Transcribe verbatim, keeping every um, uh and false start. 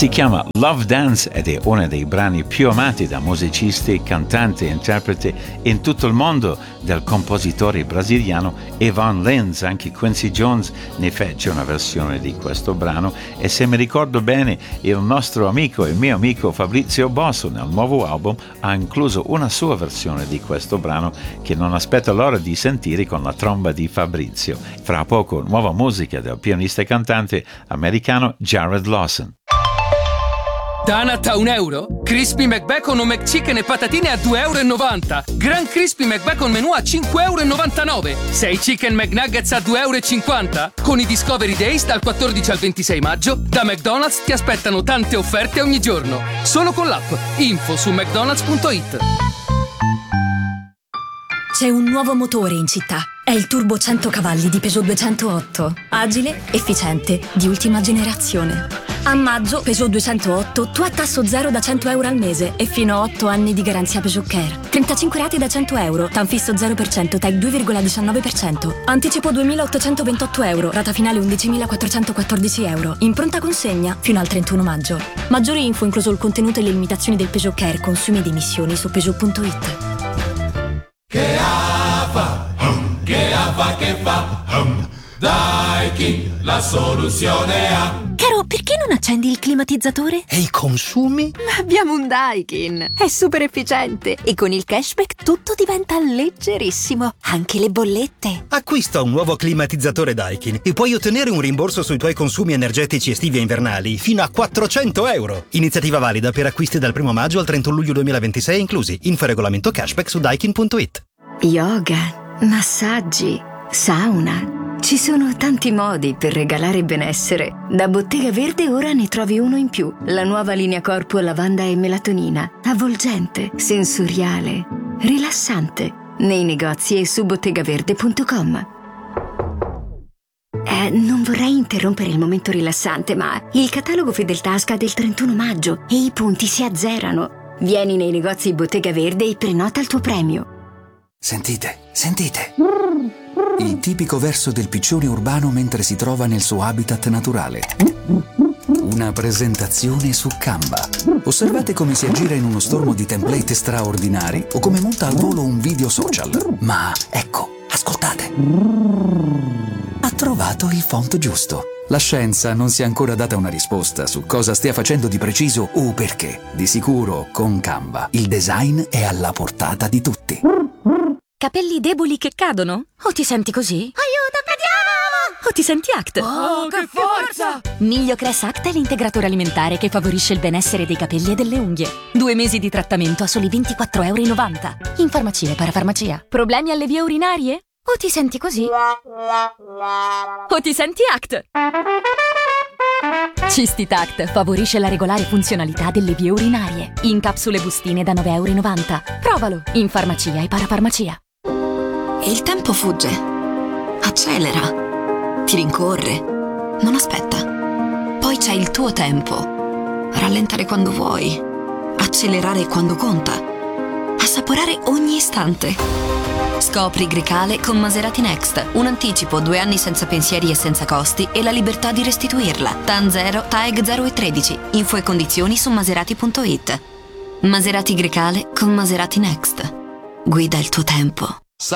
Si chiama Love Dance ed è uno dei brani più amati da musicisti, cantanti e interpreti in tutto il mondo del compositore brasiliano Ivan Lins. Anche Quincy Jones ne fece una versione di questo brano e, se mi ricordo bene, il nostro amico, il mio amico Fabrizio Bosso nel nuovo album ha incluso una sua versione di questo brano che non aspetta l'ora di sentire con la tromba di Fabrizio. Fra poco nuova musica del pianista e cantante americano Jared Lawson. Donut a un euro? Crispy McBacon o McChicken e patatine a due e novanta euro. Gran Crispy McBacon menù a cinque e novantanove euro. sei Chicken McNuggets a due e cinquanta euro. Con i Discovery Days dal quattordici al ventisei maggio, da McDonald's ti aspettano tante offerte ogni giorno. Solo con l'app. Info su mcdonalds punto it. C'è un nuovo motore in città. È il turbo cento cavalli di Peugeot duecentootto. Agile, efficiente, di ultima generazione. A maggio Peugeot duecentootto tu a tasso zero da cento euro al mese e fino a otto anni di garanzia Peugeot Care. trentacinque rate da cento euro, Tanfisso zero per cento, T E C due virgola diciannove per cento. Anticipo duemilaottocentoventotto euro, rata finale undicimilaquattrocentoquattordici euro. In pronta consegna fino al trentuno maggio. Maggiori info, incluso il contenuto e le limitazioni del Peugeot Care, consumi ed emissioni su Peugeot punto it. Che fa, che fa, che fa, Daikin, la soluzione ha. Caro, perché non accendi il climatizzatore? E i consumi? Ma abbiamo un Daikin, è super efficiente e con il cashback tutto diventa leggerissimo, anche le bollette. Acquista un nuovo climatizzatore Daikin e puoi ottenere un rimborso sui tuoi consumi energetici estivi e invernali fino a quattrocento euro. Iniziativa valida per acquisti dal primo maggio al trentuno luglio duemilaventisei inclusi. Info regolamento cashback su daikin punto it. Yoga, massaggi, sauna. Ci sono tanti modi per regalare benessere. Da Bottega Verde ora ne trovi uno in più. La nuova linea corpo lavanda e melatonina. Avvolgente, sensoriale, rilassante. Nei negozi e su bottegaverde punto com. Eh, non vorrei interrompere il momento rilassante, ma il catalogo Fedeltà scade il trentuno maggio e i punti si azzerano. Vieni nei negozi Bottega Verde e prenota il tuo premio. Sentite, sentite. Il tipico verso del piccione urbano mentre si trova nel suo habitat naturale. Una presentazione su Canva. Osservate come si aggira in uno stormo di template straordinari o come monta al volo un video social. Ma ecco, ascoltate. Ha trovato il font giusto. La scienza non si è ancora data una risposta su cosa stia facendo di preciso o perché. Di sicuro, con Canva, il design è alla portata di tutti. Capelli deboli che cadono? O ti senti così? Aiuto, cadiamo! O ti senti Act? Oh, che forza! Migliocress Act è l'integratore alimentare che favorisce il benessere dei capelli e delle unghie. Due mesi di trattamento a soli ventiquattro e novanta euro. In farmacia e parafarmacia. Problemi alle vie urinarie? O ti senti così? O ti senti Act? Cistitact favorisce la regolare funzionalità delle vie urinarie. In capsule bustine da nove e novanta euro. Provalo in farmacia e parafarmacia. Il tempo fugge, accelera, ti rincorre, non aspetta. Poi c'è il tuo tempo. Rallentare quando vuoi, accelerare quando conta, assaporare ogni istante. Scopri Grecale con Maserati Next. Un anticipo, due anni senza pensieri e senza costi e la libertà di restituirla. T A N zero, T A E G zero e tredici. Info e condizioni su maserati punto it. Maserati Grecale con Maserati Next. Guida il tuo tempo.